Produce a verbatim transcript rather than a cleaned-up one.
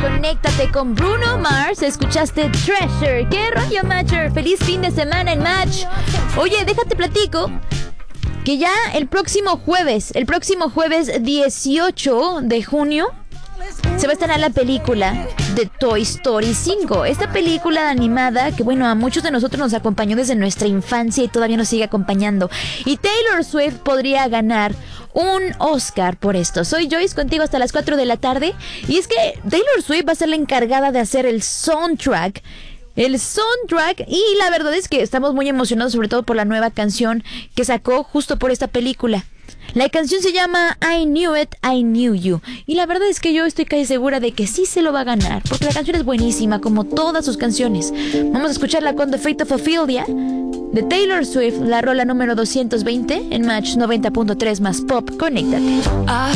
conéctate con Bruno Mars. Escuchaste Treasure. ¿Qué rollo, Matcher? Feliz fin de semana en Match. Oye, déjate platico que ya el próximo jueves, el próximo jueves dieciocho de junio, se va a estrenar la película de Toy Story cinco. Esta película animada que, bueno, a muchos de nosotros nos acompañó desde nuestra infancia y todavía nos sigue acompañando. Y Taylor Swift podría ganar un Oscar por esto. Soy Joyce, contigo hasta las cuatro de la tarde. Y es que Taylor Swift va a ser la encargada de hacer el soundtrack. El soundtrack, y la verdad es que estamos muy emocionados, sobre todo por la nueva canción que sacó justo por esta película. La canción se llama I Knew It, I Knew You. Y la verdad es que yo estoy casi segura de que sí se lo va a ganar, porque la canción es buenísima, como todas sus canciones. Vamos a escucharla con The Fate of Ophelia, de Taylor Swift, la rola número doscientos veinte en Match noventa punto tres más Pop. Conéctate. I